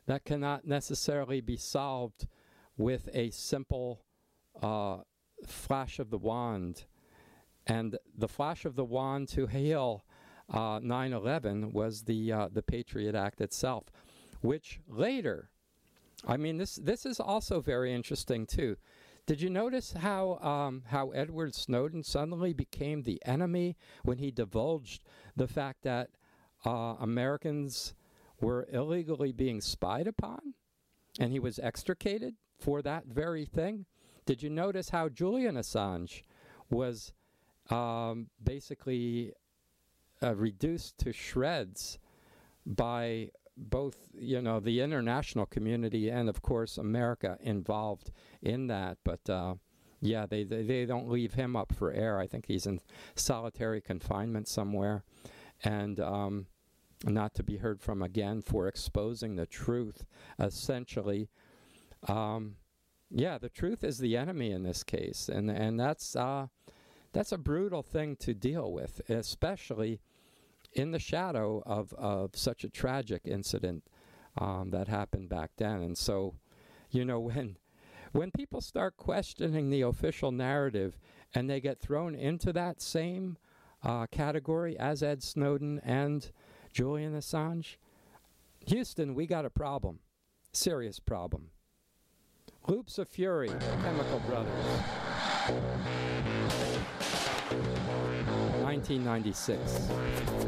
that cannot necessarily be solved with a simple flash of the wand. And the flash of the wand to heal 9/11 was the Patriot Act itself, which later, I mean, this is also very interesting too. Did you notice how Edward Snowden suddenly became the enemy when he divulged the fact that Americans were illegally being spied upon, and he was extricated for that very thing? Did you notice how Julian Assange was basically reduced to shreds by both, the international community and, of course, America involved in that? But they don't leave him up for air. I think he's in solitary confinement somewhere, and not to be heard from again for exposing the truth. Essentially, the truth is the enemy in this case, and that's a brutal thing to deal with, especially in the shadow of such a tragic incident that happened back then. And so, when people start questioning the official narrative and they get thrown into that same category as Ed Snowden and Julian Assange, Houston, we got a problem. Serious problem. Loops of Fury, Chemical Brothers. 1996.